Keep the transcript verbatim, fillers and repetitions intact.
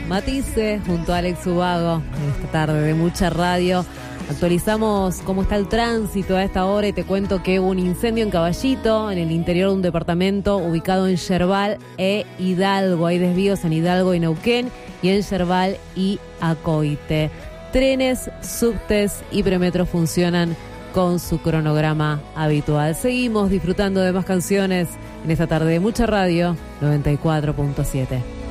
Matisse junto a Alex Ubago en esta tarde de mucha radio. Actualizamos cómo está el tránsito a esta hora y te cuento que hubo un incendio en Caballito, en el interior de un departamento ubicado en Yerbal e Hidalgo. Hay desvíos en Hidalgo y Neuquén y en Yerbal y Acoite. Trenes, subtes y premetros funcionan con su cronograma habitual. Seguimos disfrutando de más canciones en esta tarde de mucha radio noventa y cuatro punto siete.